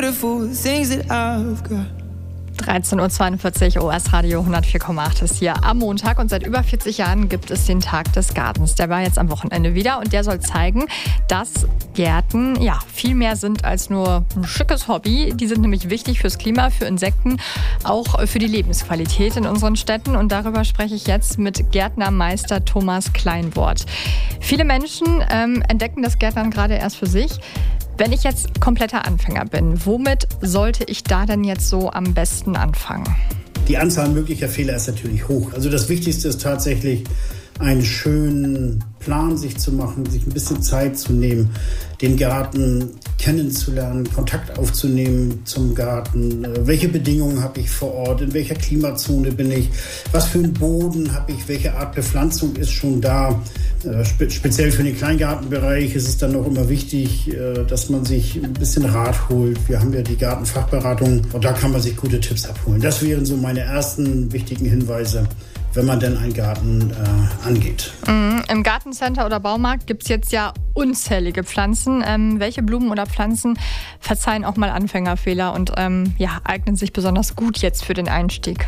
Beautiful things that I've got. 13.42 Uhr, OS Radio 104,8 ist hier am Montag und seit über 40 Jahren gibt es den Tag des Gartens. Der war jetzt am Wochenende wieder und der soll zeigen, dass Gärten viel mehr sind als nur ein schickes Hobby. Die sind nämlich wichtig fürs Klima, für Insekten, auch für die Lebensqualität in unseren Städten und darüber spreche ich jetzt mit Gärtnermeister Thomas Kleinwort. Viele Menschen entdecken das Gärtnern gerade erst für sich. Wenn ich jetzt kompletter Anfänger bin, womit sollte ich da denn jetzt so am besten anfangen? Die Anzahl möglicher Fehler ist natürlich hoch. Also das Wichtigste ist tatsächlich, einen schönen Plan sich zu machen, sich ein bisschen Zeit zu nehmen, den Garten kennenzulernen, Kontakt aufzunehmen zum Garten. Welche Bedingungen habe ich vor Ort? In welcher Klimazone bin ich? Was für einen Boden habe ich? Welche Art Bepflanzung ist schon da? Speziell für den Kleingartenbereich ist es dann auch immer wichtig, dass man sich ein bisschen Rat holt. Wir haben ja die Gartenfachberatung und da kann man sich gute Tipps abholen. Das wären so meine ersten wichtigen Hinweise, wenn man denn einen Garten angeht. Im Gartencenter oder Baumarkt gibt es jetzt ja unzählige Pflanzen. Welche Blumen oder Pflanzen verzeihen auch mal Anfängerfehler und eignen sich besonders gut jetzt für den Einstieg?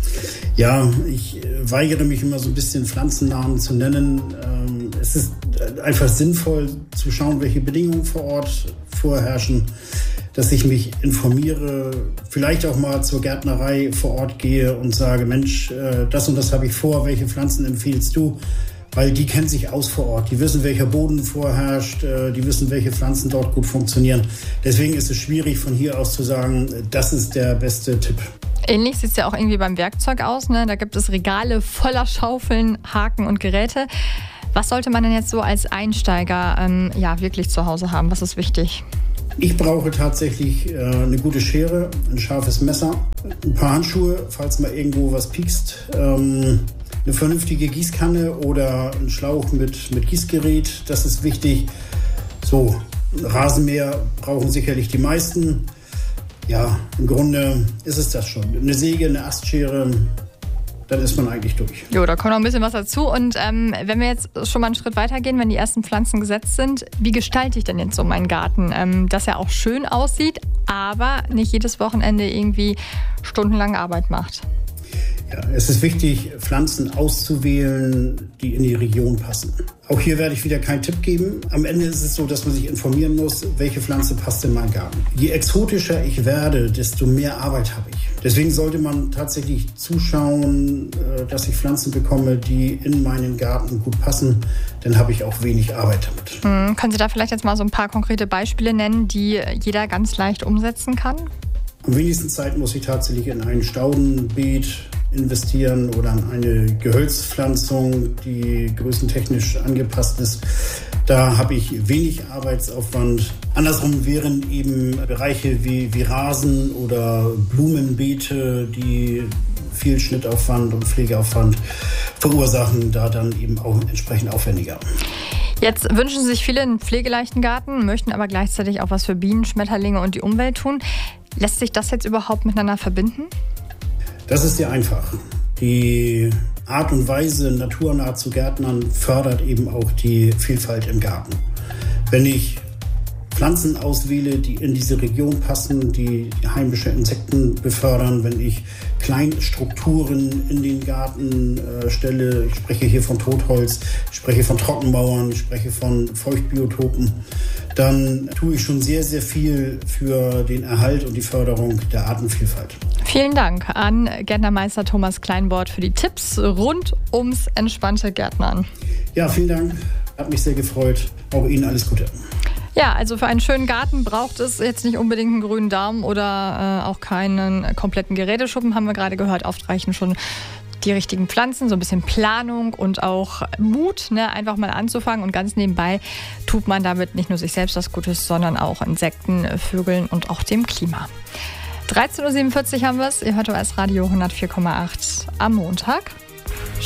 Ja, ich weigere mich immer so ein bisschen Pflanzennamen zu nennen. Es ist einfach sinnvoll zu schauen, welche Bedingungen vor Ort vorherrschen, dass ich mich informiere, vielleicht auch mal zur Gärtnerei vor Ort gehe und sage, Mensch, das und das habe ich vor, welche Pflanzen empfiehlst du? Weil die kennen sich aus vor Ort, die wissen, welcher Boden vorherrscht, die wissen, welche Pflanzen dort gut funktionieren. Deswegen ist es schwierig, von hier aus zu sagen, das ist der beste Tipp. Ähnlich sieht es ja auch irgendwie beim Werkzeug aus, ne? Da gibt es Regale voller Schaufeln, Haken und Geräte. Was sollte man denn jetzt so als Einsteiger wirklich zu Hause haben? Was ist wichtig? Ich brauche tatsächlich eine gute Schere, ein scharfes Messer, ein paar Handschuhe, falls mal irgendwo was piekst, eine vernünftige Gießkanne oder ein Schlauch mit Gießgerät, das ist wichtig. So, ein Rasenmäher brauchen sicherlich die meisten. Ja, im Grunde ist es das schon. Eine Säge, eine Astschere, dann ist man eigentlich durch. Jo, da kommt noch ein bisschen was dazu. Und wenn wir jetzt schon mal einen Schritt weiter gehen, wenn die ersten Pflanzen gesetzt sind, wie gestalte ich denn jetzt so meinen Garten? Dass er auch schön aussieht, aber nicht jedes Wochenende irgendwie stundenlang Arbeit macht. Ja, es ist wichtig, Pflanzen auszuwählen, die in die Region passen. Auch hier werde ich wieder keinen Tipp geben. Am Ende ist es so, dass man sich informieren muss, welche Pflanze passt in meinen Garten. Je exotischer ich werde, desto mehr Arbeit habe ich. Deswegen sollte man tatsächlich zuschauen, dass ich Pflanzen bekomme, die in meinen Garten gut passen. Dann habe ich auch wenig Arbeit damit. Können Sie da vielleicht jetzt mal so ein paar konkrete Beispiele nennen, die jeder ganz leicht umsetzen kann? Am wenigsten Zeit muss ich tatsächlich in ein Staudenbeet investieren oder an eine Gehölzpflanzung, die größentechnisch angepasst ist. Da habe ich wenig Arbeitsaufwand. Andersrum wären eben Bereiche wie Rasen oder Blumenbeete, die viel Schnittaufwand und Pflegeaufwand verursachen, da dann eben auch entsprechend aufwendiger. Jetzt wünschen sich viele einen pflegeleichten Garten, möchten aber gleichzeitig auch was für Bienen, Schmetterlinge und die Umwelt tun. Lässt sich das jetzt überhaupt miteinander verbinden? Das ist sehr einfach. Die Art und Weise, naturnah zu gärtnern, fördert eben auch die Vielfalt im Garten. Wenn ich Pflanzen auswähle, die in diese Region passen, die heimische Insekten befördern, wenn ich kleine Strukturen in den Garten stelle, ich spreche hier von Totholz, ich spreche von Trockenmauern, ich spreche von Feuchtbiotopen, dann tue ich schon sehr, sehr viel für den Erhalt und die Förderung der Artenvielfalt. Vielen Dank an Gärtnermeister Thomas Kleinwort für die Tipps rund ums entspannte Gärtnern. Ja, vielen Dank. Hat mich sehr gefreut. Auch Ihnen alles Gute. Ja, also für einen schönen Garten braucht es jetzt nicht unbedingt einen grünen Daumen oder auch keinen kompletten Geräteschuppen, haben wir gerade gehört. Oft reichen schon die richtigen Pflanzen, so ein bisschen Planung und auch Mut, einfach mal anzufangen. Und ganz nebenbei tut man damit nicht nur sich selbst was Gutes, sondern auch Insekten, Vögeln und auch dem Klima. 13.47 Uhr haben wir es. Ihr hört OS Radio 104,8 am Montag.